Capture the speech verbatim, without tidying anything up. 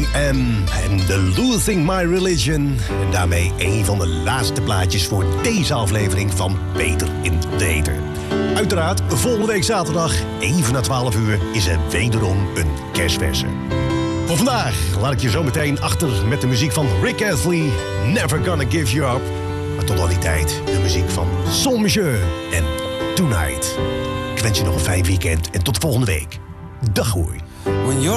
M en The Losing My Religion. En daarmee een van de laatste plaatjes voor deze aflevering van Peter in de Eter. Uiteraard, volgende week zaterdag, even na twaalf uur, is er wederom een kerstverse. Voor vandaag laat ik je zo meteen achter met de muziek van Rick Astley, Never Gonna Give You Up. Maar tot al die tijd de muziek van Son Monsieur en Tonight. Ik wens je nog een fijn weekend en tot volgende week. Dag hoor.